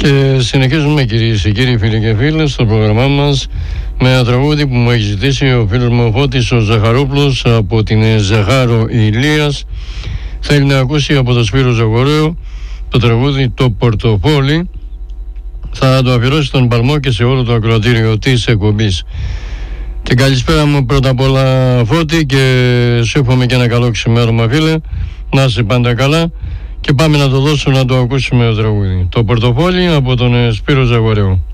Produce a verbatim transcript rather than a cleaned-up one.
Και συνεχίζουμε, κυρίες και κύριοι, φίλοι και φίλες, στο πρόγραμμά μας με ένα τραγούδι που μου έχει ζητήσει ο φίλος μου ο Φώτης ο Ζαχαρόπουλος από την Ζαχάρο Ηλίας. Θέλει να ακούσει από τον Σπύρο Ζαγορέο το τραγούδι «Το Πορτοφόλι». Θα το αφιερώσει στον Παλμό και σε όλο το ακροατήριο της εκπομπής. Και καλησπέρα μου πρώτα απ' όλα, Φώτη, και σου εύχομαι και ένα καλό ξημέρωμα, φίλε. Να είσαι πάντα καλά. Και πάμε να το δώσω να το ακούσουμε το τραγούδι. «Το Πορτοφόλι» από τον Σπύρο Ζαγορέο.